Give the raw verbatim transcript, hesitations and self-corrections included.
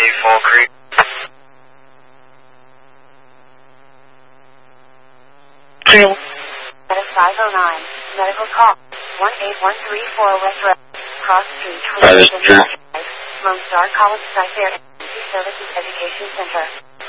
Fall Creek. Two. At a five oh nine, medical call, one eight one three four West Road, Cross Street, That is true. Lone Star College Site Fair, Services Education Center.